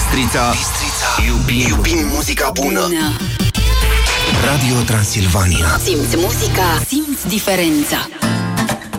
Bistrița. Iubim muzica bună. Radio Transilvania. Simți muzica, simți diferența.